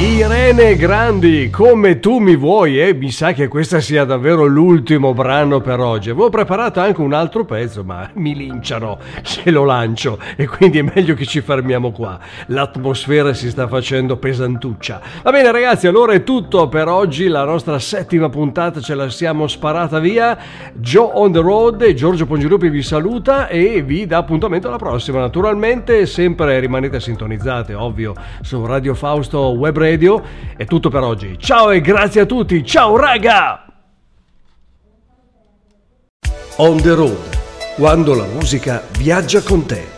Irene Grandi, come tu mi vuoi, e mi sa che questa sia davvero l'ultimo brano per oggi. Avevo preparato anche un altro pezzo, ma mi linciano se lo lancio e quindi è meglio che ci fermiamo qua. L'atmosfera si sta facendo pesantuccia. Va bene ragazzi, allora è tutto per oggi, la nostra settima puntata ce la siamo sparata via. Joe on the road, Giorgio Pongirupi vi saluta e vi dà appuntamento alla prossima. Naturalmente sempre rimanete sintonizzate, ovvio, su Radio Fausto Web Radio. È tutto per oggi. Ciao e grazie a tutti. Ciao raga! On the road, quando la musica viaggia con te.